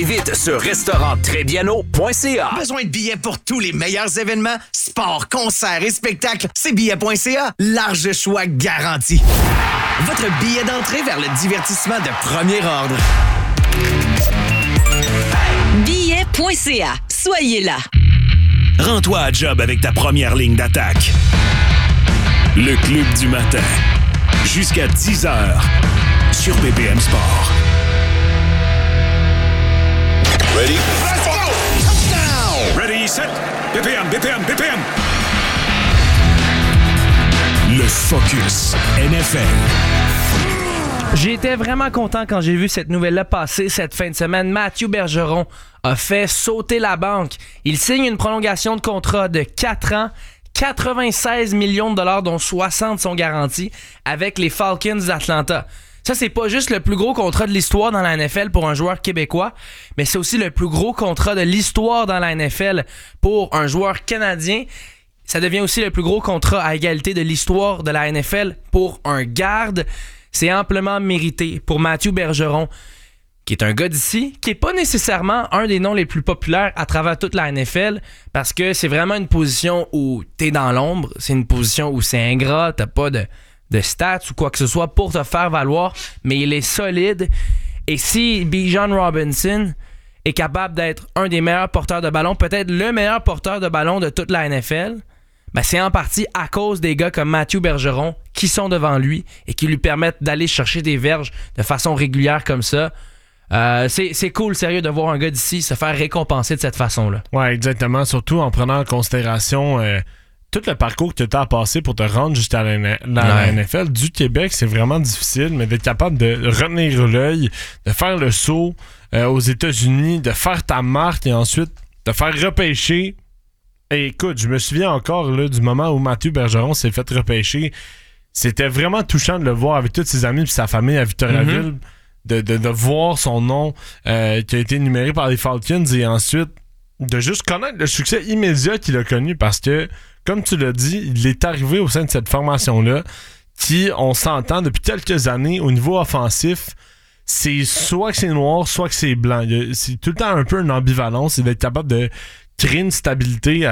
vite sur restauranttrèsbienno.ca. Besoin de billets pour tous les meilleurs événements? Sport, concerts et spectacles, c'est billets.ca. Large choix garanti. Votre billet d'entrée vers le divertissement de premier ordre. Billets.ca. Soyez là. Rends-toi à job avec ta première ligne d'attaque. Le Club du matin. Jusqu'à 10h sur BPM Sport. Ready? Let's go! Touchdown! Ready, set, BPM. Le Focus NFL. J'ai été vraiment content quand j'ai vu cette nouvelle-là passer cette fin de semaine. Mathieu Bergeron a fait sauter la banque. Il signe une prolongation de contrat de 4 ans, 96 millions de dollars, dont 60 sont garantis, avec les Falcons d'Atlanta. Ça, c'est pas juste le plus gros contrat de l'histoire dans la NFL pour un joueur québécois, mais c'est aussi le plus gros contrat de l'histoire dans la NFL pour un joueur canadien. Ça devient aussi le plus gros contrat à égalité de l'histoire de la NFL pour un garde. C'est amplement mérité pour Mathieu Bergeron, qui est un gars d'ici, qui est pas nécessairement un des noms les plus populaires à travers toute la NFL, parce que c'est vraiment une position où t'es dans l'ombre, c'est une position où c'est ingrat, t'as pas de stats ou quoi que ce soit pour te faire valoir, mais il est solide. Et si Bijan Robinson est capable d'être un des meilleurs porteurs de ballon, peut-être le meilleur porteur de ballon de toute la NFL, ben c'est en partie à cause des gars comme Mathieu Bergeron qui sont devant lui et qui lui permettent d'aller chercher des verges de façon régulière comme ça. C'est cool, sérieux, de voir un gars d'ici se faire récompenser de cette façon-là. Ouais, exactement. Surtout en prenant en considération tout le parcours que tu as à passer pour te rendre jusqu'à la NFL. Du Québec, c'est vraiment difficile, mais d'être capable de retenir l'œil, de faire le saut aux États-Unis, de faire ta marque et ensuite de faire repêcher. Et écoute, je me souviens encore là, du moment où Mathieu Bergeron s'est fait repêcher. C'était vraiment touchant de le voir avec tous ses amis et sa famille à Victoriaville, de voir son nom qui a été énuméré par les Falcons et ensuite de juste connaître le succès immédiat qu'il a connu parce que, comme tu l'as dit, il est arrivé au sein de cette formation-là qui, on s'entend depuis quelques années, au niveau offensif, c'est soit que c'est noir, soit que c'est blanc. C'est tout le temps un peu une ambivalence, c'est d'être capable de créer une stabilité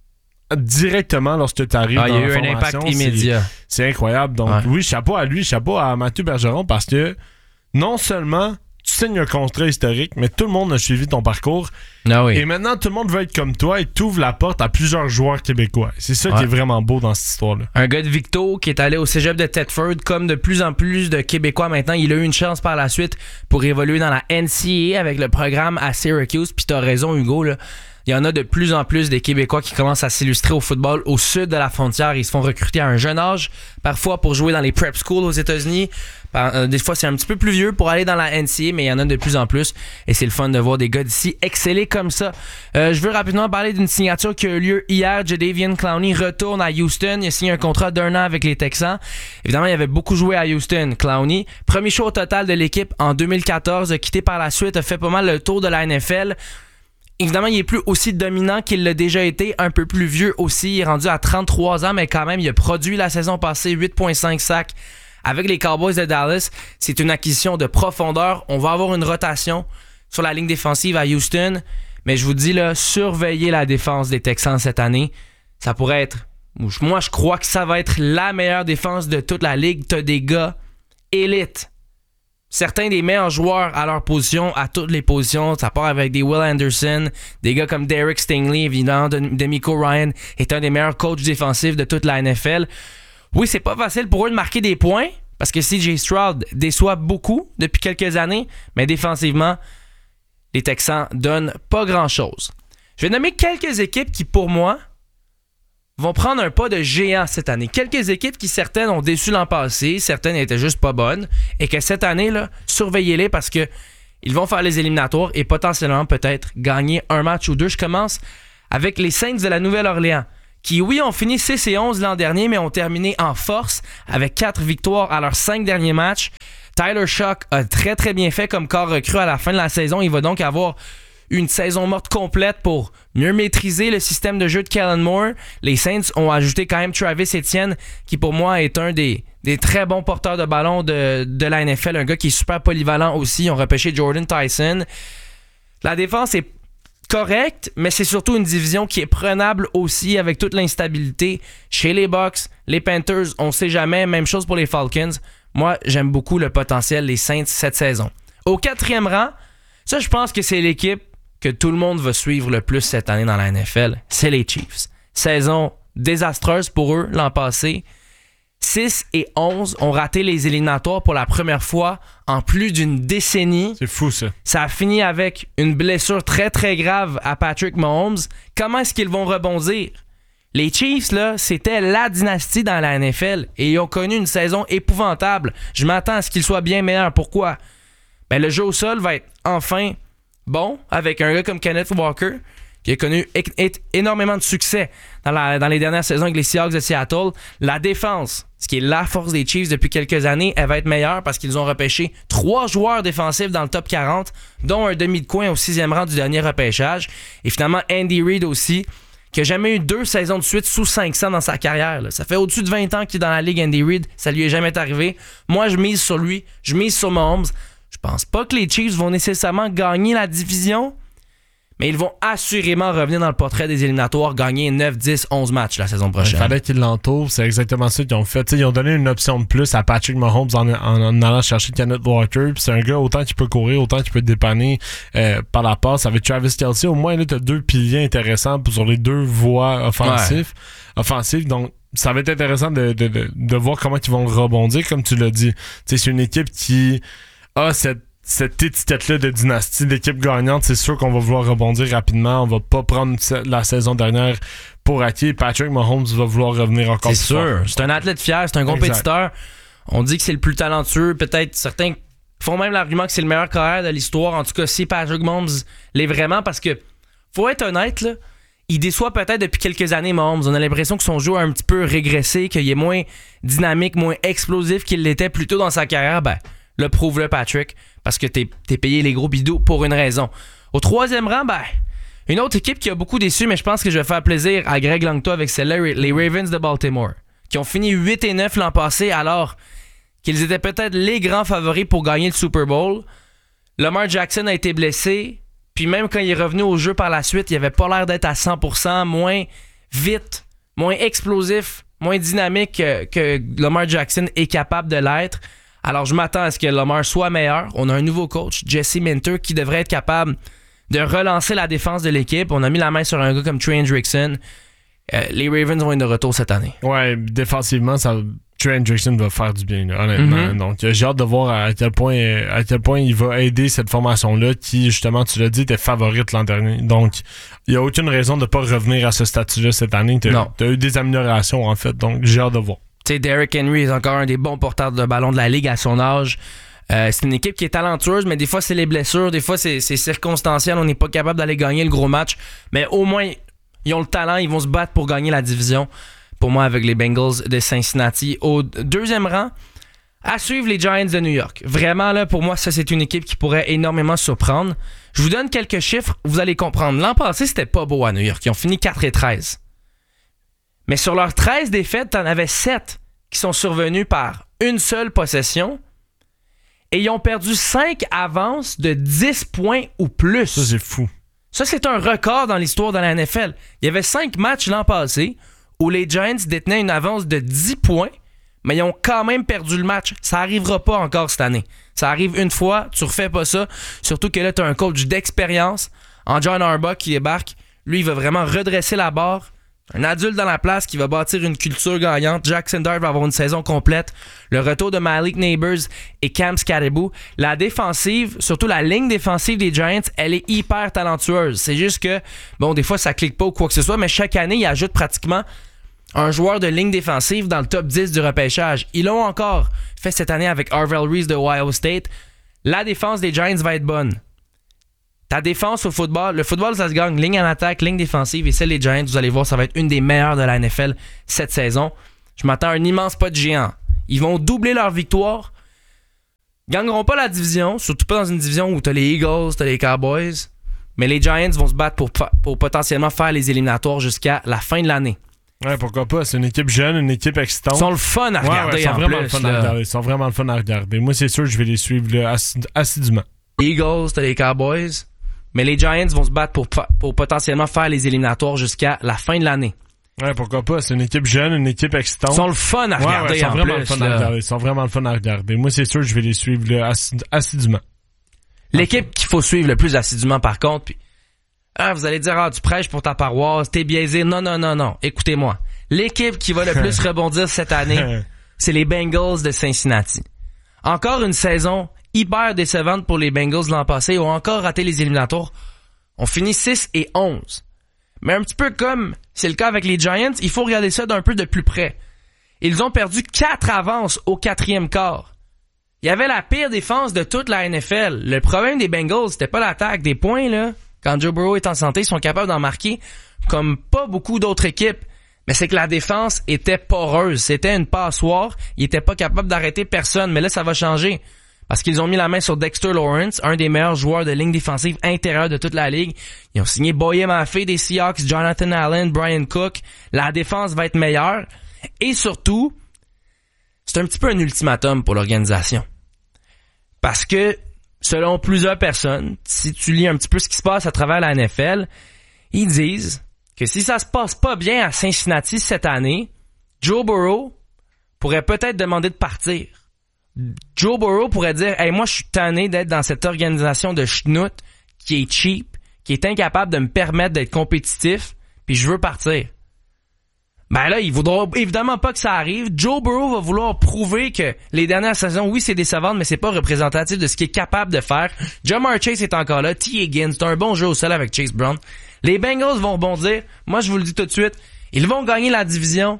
directement lorsque tu arrives dans la formation. Il y a eu un impact immédiat. C'est incroyable. Donc oui, chapeau à lui, chapeau à Mathieu Bergeron parce que non seulement tu signes un contrat historique, mais tout le monde a suivi ton parcours. Ah oui. Et maintenant, tout le monde veut être comme toi et t'ouvres la porte à plusieurs joueurs québécois. C'est ça qui est vraiment beau dans cette histoire-là. Un gars de Victo qui est allé au cégep de Thetford, comme de plus en plus de Québécois maintenant, il a eu une chance par la suite pour évoluer dans la NCAA avec le programme à Syracuse. Puis t'as raison, Hugo, là. Il y en a de plus en plus des Québécois qui commencent à s'illustrer au football au sud de la frontière. Ils se font recruter à un jeune âge, parfois pour jouer dans les prep schools aux États-Unis. Des fois, c'est un petit peu plus vieux pour aller dans la NCAA, mais il y en a de plus en plus. Et c'est le fun de voir des gars d'ici exceller comme ça. Je veux rapidement parler d'une signature qui a eu lieu hier. Jadeveon Clowney retourne à Houston. Il a signé un contrat d'1 an avec les Texans. Évidemment, il avait beaucoup joué à Houston, Clowney. Premier choix au total de l'équipe en 2014. A quitté par la suite, a fait pas mal le tour de la NFL. Évidemment, il est plus aussi dominant qu'il l'a déjà été, un peu plus vieux aussi. Il est rendu à 33 ans, mais quand même, il a produit la saison passée 8,5 sacs avec les Cowboys de Dallas. C'est une acquisition de profondeur. On va avoir une rotation sur la ligne défensive à Houston, mais je vous dis, là, surveillez la défense des Texans cette année. Ça pourrait être... Moi, je crois que ça va être la meilleure défense de toute la ligue. T'as des gars élites. Certains des meilleurs joueurs à leur position, à toutes les positions. Ça part avec des Will Anderson, des gars comme Derek Stingley, évidemment. DeMeco Ryan est un des meilleurs coachs défensifs de toute la NFL. Oui, c'est pas facile pour eux de marquer des points, parce que CJ Stroud déçoit beaucoup depuis quelques années, mais défensivement, les Texans donnent pas grand-chose. Je vais nommer quelques équipes qui, pour moi, vont prendre un pas de géant cette année. Quelques équipes qui, certaines, ont déçu l'an passé, certaines étaient juste pas bonnes, et que cette année, là, surveillez-les parce que ils vont faire les éliminatoires et potentiellement peut-être gagner un match ou deux. Je commence avec les Saints de la Nouvelle-Orléans, qui, oui, ont fini 6-11 l'an dernier, mais ont terminé en force avec 4 victoires à leurs 5 derniers matchs. Tyler Shough a très, très bien fait comme corps recru à la fin de la saison. Il va donc avoir une saison morte complète pour mieux maîtriser le système de jeu de Kellen Moore. Les Saints ont ajouté quand même Travis Etienne, qui pour moi est un des très bons porteurs de ballon de la NFL. Un gars qui est super polyvalent aussi. Ils ont repêché Jordan Tyson. La défense est correcte, mais c'est surtout une division qui est prenable aussi avec toute l'instabilité chez les Bucks, les Panthers, on sait jamais. Même chose pour les Falcons. Moi, j'aime beaucoup le potentiel des Saints cette saison. Au 4e rang, ça, je pense que c'est l'équipe que tout le monde va suivre le plus cette année dans la NFL. C'est les Chiefs. Saison désastreuse pour eux l'an passé. 6-11 ont raté les éliminatoires pour la première fois en plus d'une décennie. C'est fou, ça. Ça a fini avec une blessure très, très grave à Patrick Mahomes. Comment est-ce qu'ils vont rebondir? Les Chiefs, là, c'était la dynastie dans la NFL et ils ont connu une saison épouvantable. Je m'attends à ce qu'ils soient bien meilleurs. Pourquoi? Ben, le jeu au sol va être enfin bon avec un gars comme Kenneth Walker qui a connu énormément de succès dans les dernières saisons avec les Seahawks de Seattle. La défense, ce qui est la force des Chiefs depuis quelques années, elle va être meilleure parce qu'ils ont repêché 3 joueurs défensifs dans le top 40, dont un demi de coin au 6e rang du dernier repêchage. Et finalement, Andy Reid aussi, qui n'a jamais eu 2 saisons de suite sous 500 dans sa carrière. Là. Ça fait au-dessus de 20 ans qu'il est dans la ligue, Andy Reid. Ça lui est jamais arrivé. Moi, je mise sur lui. Je mise sur Mahomes. Je pense pas que les Chiefs vont nécessairement gagner la division, mais ils vont assurément revenir dans le portrait des éliminatoires, gagner 9, 10, 11 matchs la saison prochaine. Il fallait qu'ils l'entourent, c'est exactement ça qu'ils ont fait. T'sais, ils ont donné une option de plus à Patrick Mahomes en allant chercher Kenneth Walker. Puis c'est un gars autant qu'il peut courir, autant qu'il peut te dépanner par la passe. Avec Travis Kelce, au moins, tu as 2 piliers intéressants sur les 2 voies offensives. Donc, ça va être intéressant de voir comment ils vont rebondir, comme tu l'as dit. T'sais, c'est une équipe qui a cette étiquette-là de dynastie, d'équipe gagnante. C'est sûr qu'on va vouloir rebondir rapidement. On va pas prendre la saison dernière pour acquis. Patrick Mahomes va vouloir revenir encore plus fort. C'est sûr. C'est un athlète fier, c'est un compétiteur. On dit que c'est le plus talentueux. Peut-être certains font même l'argument que c'est le meilleur carrière de l'histoire. En tout cas, si Patrick Mahomes l'est vraiment, parce que faut être honnête, là, il déçoit peut-être depuis quelques années Mahomes. On a l'impression que son jeu a un petit peu régressé, qu'il est moins dynamique, moins explosif qu'il l'était plus tôt dans sa carrière. Ben, le prouve-le, Patrick, parce que t'es payé les gros bidous pour une raison. Au 3e rang, ben, une autre équipe qui a beaucoup déçu, mais je pense que je vais faire plaisir à Greg Langto avec celle-là, les Ravens de Baltimore, qui ont fini 8-9 l'an passé, alors qu'ils étaient peut-être les grands favoris pour gagner le Super Bowl. Lamar Jackson a été blessé, puis même quand il est revenu au jeu par la suite, il avait pas l'air d'être à 100%, moins vite, moins explosif, moins dynamique que Lamar Jackson est capable de l'être. Alors, je m'attends à ce que Lamar soit meilleur. On a un nouveau coach, Jesse Minter, qui devrait être capable de relancer la défense de l'équipe. On a mis la main sur un gars comme Trey Hendrickson. Les Ravens vont être de retour cette année. Ouais, défensivement, Trey Hendrickson va faire du bien, là, honnêtement. Mm-hmm. Donc, j'ai hâte de voir à quel point il va aider cette formation-là qui, justement, tu l'as dit, était favorite l'an dernier. Donc, il n'y a aucune raison de ne pas revenir à ce statut-là cette année. Tu as eu des améliorations, en fait. Donc, j'ai hâte de voir. T'sais, Derrick Henry est encore un des bons porteurs de ballon de la Ligue à son âge. C'est une équipe qui est talentueuse, mais des fois, c'est les blessures. Des fois, c'est circonstanciel. On n'est pas capable d'aller gagner le gros match. Mais au moins, ils ont le talent. Ils vont se battre pour gagner la division. Pour moi, avec les Bengals de Cincinnati. Au 2e rang, à suivre les Giants de New York. Vraiment, là, pour moi, ça, c'est une équipe qui pourrait énormément surprendre. Je vous donne quelques chiffres. Vous allez comprendre. L'an passé, c'était pas beau à New York. Ils ont fini 4-13. Mais sur leurs 13 défaites, t'en avais 7 qui sont survenus par une seule possession. Et ils ont perdu 5 avances de 10 points ou plus. Ça, c'est fou. Ça, c'est un record dans l'histoire de la NFL. Il y avait 5 matchs l'an passé où les Giants détenaient une avance de 10 points, mais ils ont quand même perdu le match. Ça n'arrivera pas encore cette année. Ça arrive une fois, tu refais pas ça. Surtout que là, tu as un coach d'expérience en John Harbaugh qui débarque. Lui, il va vraiment redresser la barre. Un adulte dans la place qui va bâtir une culture gagnante. Jackson Dart va avoir une saison complète. Le retour de Malik Neighbors et Cam Skattebo. La défensive, surtout la ligne défensive des Giants, elle est hyper talentueuse. C'est juste que, bon, des fois, ça clique pas ou quoi que ce soit, mais chaque année, ils ajoutent pratiquement un joueur de ligne défensive dans le top 10 du repêchage. Ils l'ont encore fait cette année avec Arvell Reese de Ohio State. La défense des Giants va être bonne. Ta défense au football, le football, ça se gagne ligne en attaque, ligne défensive, et celle des Giants, vous allez voir, ça va être une des meilleures de la NFL cette saison. Je m'attends à un immense pas de géant. Ils vont doubler leur victoire. Ils gagneront pas la division, surtout pas dans une division où t'as les Eagles, t'as les Cowboys, mais les Giants vont se battre pour potentiellement faire les éliminatoires jusqu'à la fin de l'année. Ouais, pourquoi pas? C'est une équipe jeune, une équipe excitante. Ils sont le fun à regarder. Ils sont vraiment le fun à regarder. Moi, c'est sûr que je vais les suivre là, assidûment. Eagles, t'as les Cowboys. mais les Giants vont se battre pour potentiellement faire les éliminatoires jusqu'à la fin de l'année. Ouais, pourquoi pas. C'est une équipe jeune, une équipe excitante. Ils sont le fun à regarder, ils sont en vraiment plus. Le fun à regarder. Ils sont vraiment le fun à regarder. Moi, c'est sûr que je vais les suivre là, assidûment. L'équipe qu'il faut suivre le plus assidûment, par contre, puis vous allez dire, tu prêches pour ta paroisse, t'es biaisé. Non. Écoutez-moi. L'équipe qui va le plus rebondir cette année, c'est les Bengals de Cincinnati. Encore une saison hyper décevante pour les Bengals l'an passé. Ils ont encore raté les éliminatoires. On finit 6-11. Mais un petit peu comme c'est le cas avec les Giants, il faut regarder ça d'un peu de plus près. Ils ont perdu 4 avances au 4e quart. Il y avait la pire défense de toute la NFL. Le problème des Bengals, c'était pas l'attaque. Des points, là, quand Joe Burrow est en santé, ils sont capables d'en marquer comme pas beaucoup d'autres équipes. Mais c'est que la défense était poreuse. C'était une passoire. Ils étaient pas capables d'arrêter personne. Mais là, ça va changer. Parce qu'ils ont mis la main sur Dexter Lawrence, un des meilleurs joueurs de ligne défensive intérieure de toute la ligue. Ils ont signé Boye Mafe des Seahawks, Jonathan Allen, Brian Cook. La défense va être meilleure. Et surtout, c'est un petit peu un ultimatum pour l'organisation. Parce que, selon plusieurs personnes, si tu lis un petit peu ce qui se passe à travers la NFL, ils disent que si ça se passe pas bien à Cincinnati cette année, Joe Burrow pourrait peut-être demander de partir. Joe Burrow pourrait dire, moi je suis tanné d'être dans cette organisation de schnout qui est cheap, qui est incapable de me permettre d'être compétitif, puis je veux partir. Ben là, il voudra évidemment pas que ça arrive. Joe Burrow va vouloir prouver que les dernières saisons, oui, c'est décevant, mais c'est pas représentatif de ce qu'il est capable de faire. Jamar Chase est encore là. T. Higgins, c'est un bon jeu au sol avec Chase Brown. Les Bengals vont rebondir. Moi, je vous le dis tout de suite, ils vont gagner la division.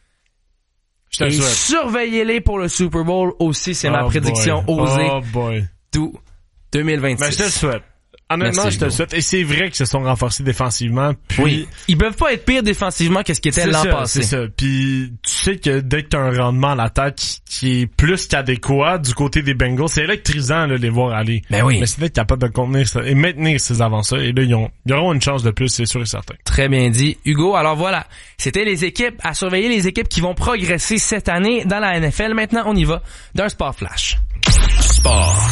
Et surveillez-les pour le Super Bowl aussi, c'est ma prédiction osée. Tout 2026. Mais je te le souhaite. Honnêtement, merci, je te le souhaite. Et c'est vrai qu'ils se sont renforcés défensivement. Puis oui. Ils peuvent pas être pires défensivement que ce qu'ils étaient l'an passé. C'est ça. Puis tu sais que dès que t'as un rendement à l'attaque qui est plus qu'adéquat du côté des Bengals, c'est électrisant là, les voir aller. Ben oui. Mais c'est d'être capable de contenir ça et maintenir ces avances-là. Et là, ils auront une chance de plus, c'est sûr et certain. Très bien dit, Hugo. Alors voilà, c'était les équipes à surveiller, les équipes qui vont progresser cette année dans la NFL. Maintenant, on y va d'un sport flash. Sport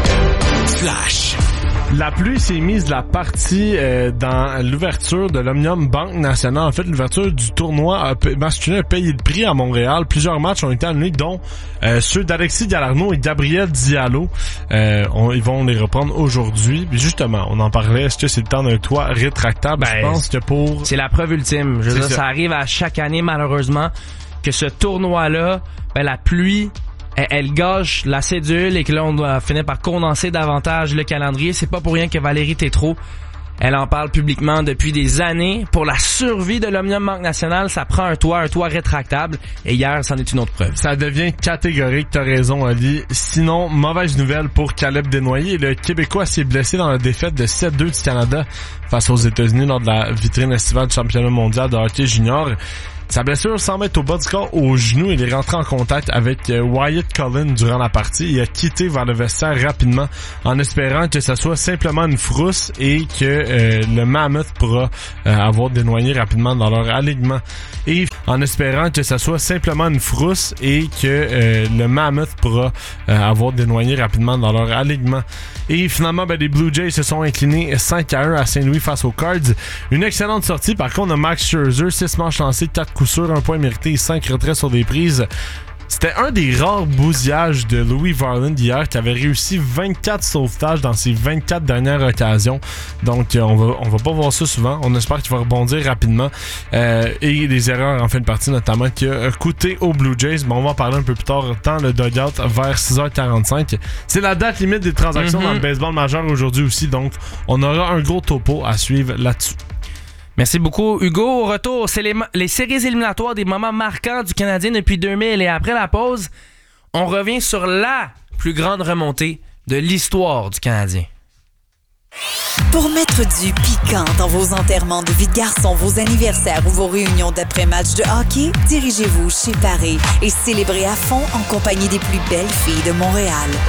flash. La pluie s'est mise de la partie dans l'ouverture de l'Omnium Banque Nationale. En fait, l'ouverture du tournoi masculin a payé le prix à Montréal. Plusieurs matchs ont été annulés, dont ceux d'Alexis Galarneau et Gabriel Diallo. Ils vont les reprendre aujourd'hui. Puis justement, on en parlait. Est-ce que c'est le temps d'un toit rétractable? Je pense que c'est la preuve ultime. Je veux dire, ça arrive à chaque année, malheureusement, que ce tournoi-là, la pluie... Elle gâche la cédule et que là, on doit finir par condenser davantage le calendrier. C'est pas pour rien que Valérie Tétrault, elle en parle publiquement depuis des années. Pour la survie de l'Omnium Banque Nationale, ça prend un toit rétractable. Et hier, c'en est une autre preuve. Ça devient catégorique, t'as raison, Ali. Sinon, mauvaise nouvelle pour Caleb Desnoyers. Le Québécois s'est blessé dans la défaite de 7-2 du Canada face aux États-Unis lors de la vitrine estivale du championnat mondial de hockey junior. Sa blessure semble être au bas du corps, au genou. Il est rentré en contact avec Wyatt Cullen durant la partie. Il a quitté vers le vestiaire rapidement en espérant que ça soit simplement une frousse et que le Mammoth pourra avoir Desnoyers rapidement dans leur alignement. Et en espérant que ça soit simplement une frousse et que le Mammoth pourra avoir Desnoyers rapidement dans leur alignement. Et finalement, les Blue Jays se sont inclinés 5-1 à Saint-Louis face aux Cards. Une excellente sortie. Par contre, on a Max Scherzer, 6 manches lancées, 4 coups sûrs, 1 point mérité et 5 retraits sur des prises. C'était un des rares bousillages de Louis Varland hier qui avait réussi 24 sauvetages dans ses 24 dernières occasions. Donc on va pas voir ça souvent. On espère qu'il va rebondir rapidement. Et les erreurs en fin de partie notamment qui a coûté aux Blue Jays. On va en parler un peu plus tard dans le dugout vers 6h45. C'est la date limite des transactions dans le baseball majeur aujourd'hui aussi. Donc on aura un gros topo à suivre là-dessus. Merci beaucoup, Hugo. Au retour, c'est les séries éliminatoires des moments marquants du Canadien depuis 2000. Et après la pause, on revient sur la plus grande remontée de l'histoire du Canadien. Pour mettre du piquant dans vos enterrements de vie de garçon, vos anniversaires ou vos réunions d'après-match de hockey, dirigez-vous chez Paré et célébrez à fond en compagnie des plus belles filles de Montréal.